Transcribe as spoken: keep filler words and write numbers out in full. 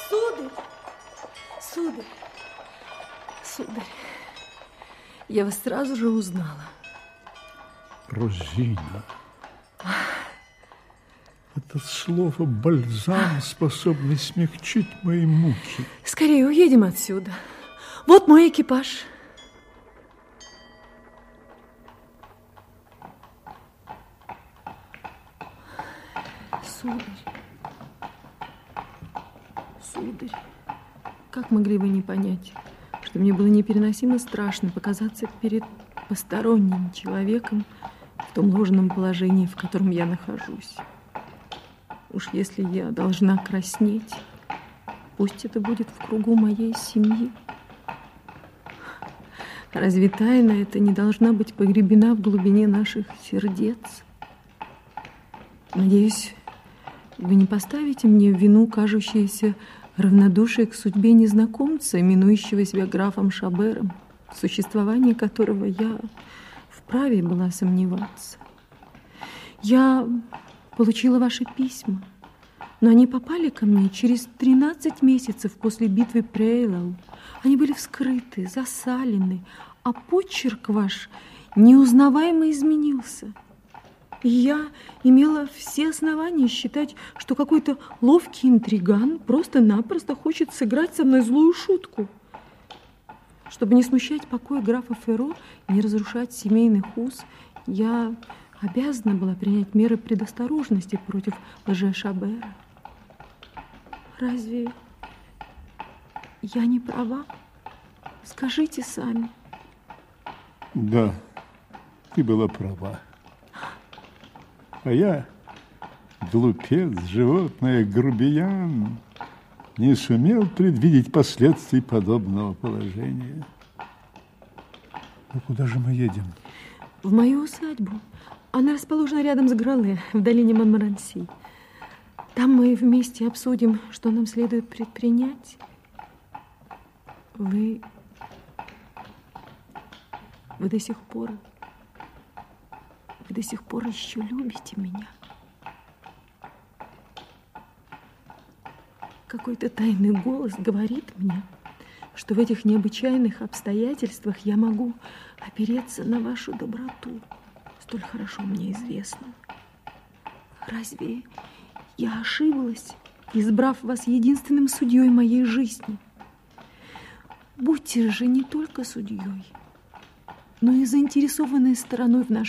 Сударь, сударь, сударь, я вас сразу же узнала. Розина, это слово бальзам, способный смягчить мои муки. Скорее уедем отсюда. Вот мой экипаж. Сударь, сударь, как могли вы не понять, что мне было непереносимо страшно показаться перед посторонним человеком в том ложном положении, в котором я нахожусь? Уж если я должна краснеть, пусть это будет в кругу моей семьи. Разве тайна эта не должна быть погребена в глубине наших сердец? Надеюсь, вы не поставите мне в вину кажущееся равнодушие к судьбе незнакомца, именующего себя графом Шабером, в существовании которого я вправе была сомневаться. Я получила ваши письма, но они попали ко мне через тринадцать месяцев после битвы при Эйлау. Они были вскрыты, засалены, а почерк ваш неузнаваемо изменился. И я имела все основания считать, что какой-то ловкий интриган просто-напросто хочет сыграть со мной злую шутку. Чтобы не смущать покой графа Ферро и не разрушать семейных уз, я обязана была принять меры предосторожности против лже-Шабера. Разве я не права? Скажите сами. Да, ты была права. А я, глупец, животное, грубиян, не сумел предвидеть последствий подобного положения. Ну, куда же мы едем? В мою усадьбу. Она расположена рядом с Грале, в долине Монмаранси. Там мы вместе обсудим, что нам следует предпринять. Вы... Вы до сих пор... Вы до сих пор еще любите меня. Какой-то тайный голос говорит мне, что в этих необычайных обстоятельствах я могу опереться на вашу доброту, столь хорошо мне известно. Разве я ошиблась, избрав вас единственным судьей моей жизни? Будьте же не только судьей, но и заинтересованной стороной в нашей